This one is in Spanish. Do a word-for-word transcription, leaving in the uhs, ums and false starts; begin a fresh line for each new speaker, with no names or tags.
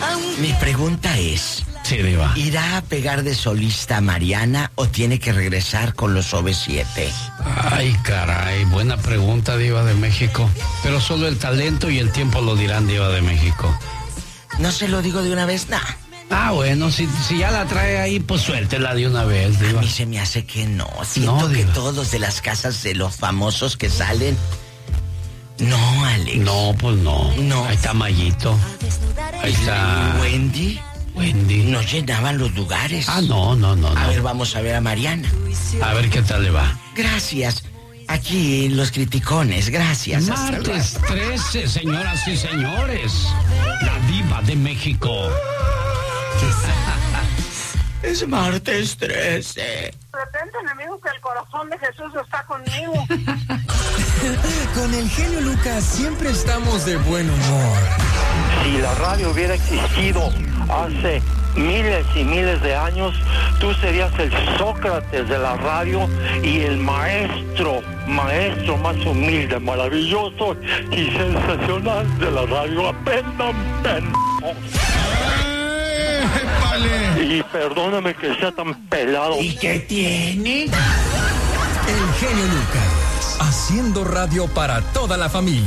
Mi pregunta es...
Sí, Diva.
¿Irá a pegar de solista a Mariana o tiene que regresar con los O V siete?
Ay, caray, buena pregunta, Diva de México. Pero solo el talento y el tiempo lo dirán, Diva de México.
No se lo digo de una vez, nah.
Ah, bueno, si, si ya la trae ahí, pues suéltela de una vez, Diva.
A mí se me hace que no. Siento
No,
que
Diva.
todos los de las casas de los famosos que salen... No, Alex.
No, pues no.
No.
Ahí está Mayito. Ahí está...
Wendy...
Wendy.
No llenaban los lugares.
Ah, no, no, no,
A
no.
ver, vamos a ver a Mariana.
A ver qué tal le va.
Gracias. Aquí los criticones, gracias. Hasta
Martes
luego.
trece, señoras y señores. La Diva de México.
Es martes trece.
De repente, enemigo, que el corazón de Jesús está conmigo.
Con el genio Lucas siempre estamos de buen humor.
Si la radio hubiera existido hace miles y miles de años, tú serías el Sócrates de la radio y el maestro, maestro más humilde, maravilloso y sensacional de la radio. Aprendan, pendejos. Y perdóname que sea tan pelado.
¿Y qué tiene?
El genio Lucas, haciendo radio para toda la familia.